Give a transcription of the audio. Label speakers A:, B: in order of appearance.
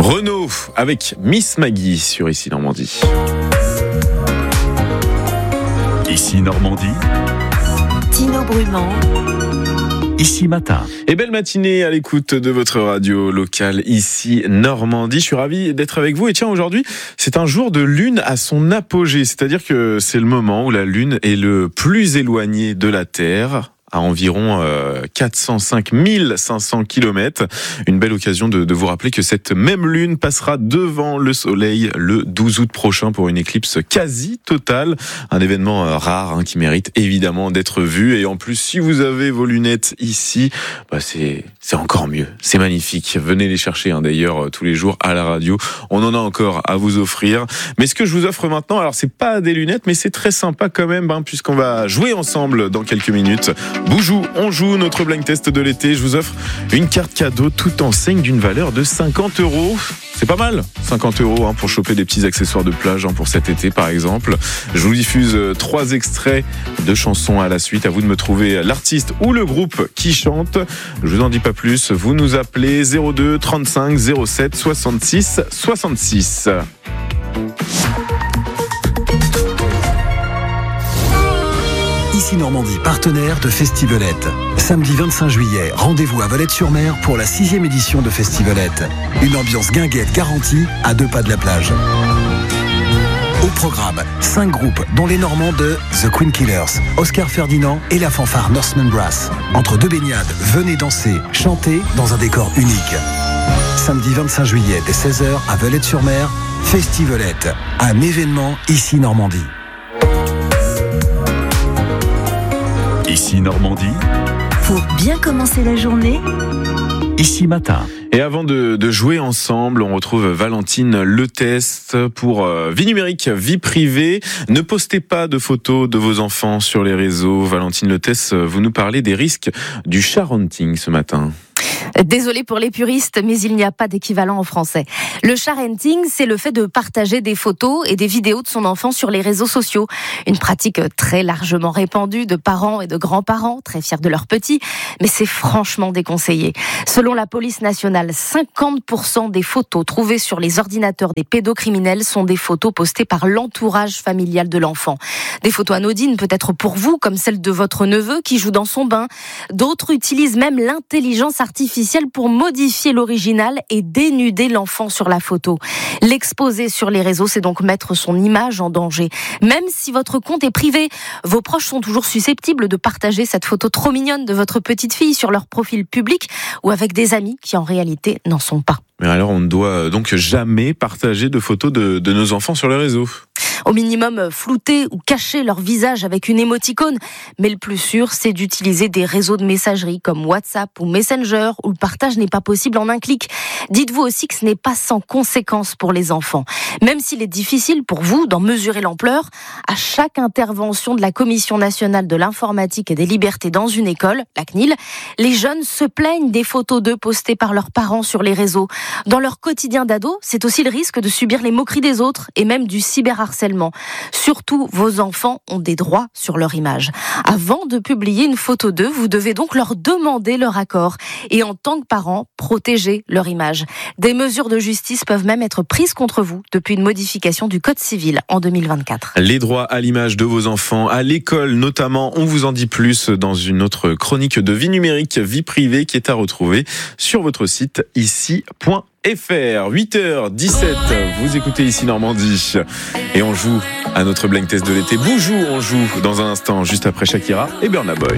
A: Renaud avec Miss Maggie sur Ici Normandie.
B: Ici Normandie.
C: Tino Brumand.
B: Ici Matin.
A: Et belle matinée à l'écoute de votre radio locale Ici Normandie. Je suis ravi d'être avec vous. Et tiens, aujourd'hui, c'est un jour de lune à son apogée. C'est-à-dire que c'est le moment où la lune est le plus éloignée de la Terre, à environ 405 500 km. Une belle occasion de vous rappeler que cette même lune passera devant le soleil le 12 août prochain pour une éclipse quasi totale. Un événement rare qui mérite évidemment d'être vu. Et en plus, si vous avez vos lunettes ici, c'est encore mieux. C'est magnifique. Venez les chercher d'ailleurs tous les jours à la radio. On en a encore à vous offrir. Mais ce que je vous offre maintenant, alors c'est pas des lunettes, mais c'est très sympa quand même, puisqu'on va jouer ensemble dans quelques minutes. Boujou, on joue notre blind test de l'été. Je vous offre une carte cadeau toute enseigne d'une valeur de 50 €. C'est pas mal, 50 € pour choper des petits accessoires de plage pour cet été par exemple. Je vous diffuse 3 extraits de chansons à la suite. À vous de me trouver l'artiste ou le groupe qui chante. Je vous en dis pas plus. Vous nous appelez 02 35 07 66 66.
D: Ici Normandie, partenaire de Festivalette. Samedi 25 juillet, rendez-vous à Valette-sur-Mer pour la 6e édition de Festivalette. Une ambiance guinguette garantie à 2 pas de la plage. Au programme, 5 groupes dont les Normands de The Queen Killers, Oscar Ferdinand et la fanfare Norseman Brass. Entre 2 baignades, venez danser, chanter dans un décor unique. Samedi 25 juillet dès 16h à Valette-sur-Mer, Festivalette, un événement Ici Normandie.
B: Ici Normandie.
C: Pour bien commencer la journée,
B: Ici Matin.
A: Et avant de jouer ensemble, on retrouve Valentine Letest pour Vie numérique, vie privée. Ne postez pas de photos de vos enfants sur les réseaux. Valentine Letest, vous nous parlez des risques du sharenting ce matin.
C: Désolé pour les puristes, mais il n'y a pas d'équivalent en français. Le sharenting, c'est le fait de partager des photos et des vidéos de son enfant sur les réseaux sociaux. Une pratique très largement répandue de parents et de grands-parents, très fiers de leurs petits, mais c'est franchement déconseillé. Selon la police nationale, 50% des photos trouvées sur les ordinateurs des pédocriminels sont des photos postées par l'entourage familial de l'enfant. Des photos anodines peut-être pour vous, comme celle de votre neveu qui joue dans son bain. D'autres utilisent même l'intelligence artificielle pour modifier l'original et dénuder l'enfant sur la photo. L'exposer sur les réseaux, c'est donc mettre son image en danger. Même si votre compte est privé, vos proches sont toujours susceptibles de partager cette photo trop mignonne de votre petite fille sur leur profil public ou avec des amis qui en réalité n'en sont pas.
A: Mais alors on ne doit donc jamais partager de photos de nos enfants sur les réseaux.
C: Au minimum, flouter ou cacher leur visage avec une émoticône. Mais le plus sûr, c'est d'utiliser des réseaux de messagerie comme WhatsApp ou Messenger, où le partage n'est pas possible en un clic. Dites-vous aussi que ce n'est pas sans conséquences pour les enfants. Même s'il est difficile pour vous d'en mesurer l'ampleur, à chaque intervention de la Commission nationale de l'informatique et des libertés dans une école, la CNIL, les jeunes se plaignent des photos d'eux postées par leurs parents sur les réseaux. Dans leur quotidien d'ado, c'est aussi le risque de subir les moqueries des autres et même du cyberharcèlement. Surtout, vos enfants ont des droits sur leur image. Avant de publier une photo d'eux, vous devez donc leur demander leur accord. Et en tant que parents, protéger leur image. Des mesures de justice peuvent même être prises contre vous depuis une modification du Code civil en 2024.
A: Les droits à l'image de vos enfants, à l'école notamment, on vous en dit plus dans une autre chronique de Vie numérique, vie privée qui est à retrouver sur votre site ici.fr. 8h17, vous écoutez Ici Normandie et on joue à notre blind test de l'été. Boujou, on joue dans un instant juste après Shakira et Burna Boy.